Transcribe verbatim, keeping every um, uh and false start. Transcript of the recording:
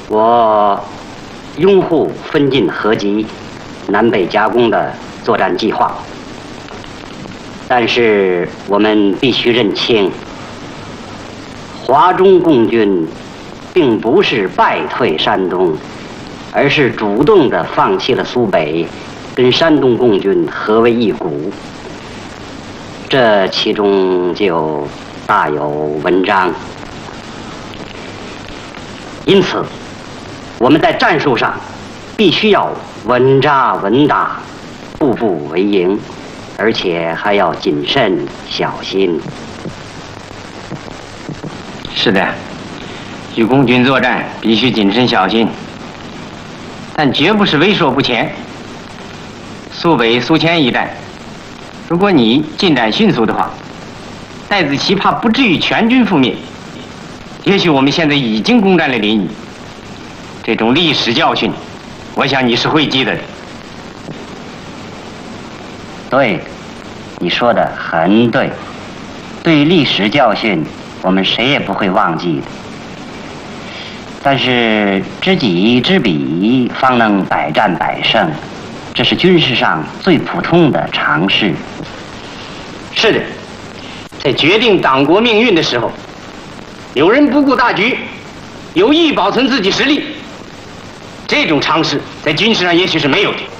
我拥护分进合击、南北夹攻的作战计划，但是我们必须认清，华中共军并不是败退山东，而是主动地放弃了苏北，跟山东共军合为一股。这其中就大有文章。因此，我们在战术上必须要稳扎稳打，步步为营，而且还要谨慎小心。 是的，与共军作战必须谨慎小心，但绝不是畏缩不前。苏北、苏黔一战，如果你进展迅速的话，戴子奇怕不至于全军覆灭。也许我们现在已经攻占了临沂，这种历史教训，我想你是会记得的。 对，你说的很对。对于历史教训，我们谁也不会忘记的。但是知己知彼，方能百战百胜，这是军事上最普通的常识。 是的，在决定党国命运的时候，有人不顾大局，有意保存自己实力，这种常识在军事上也许是没有的。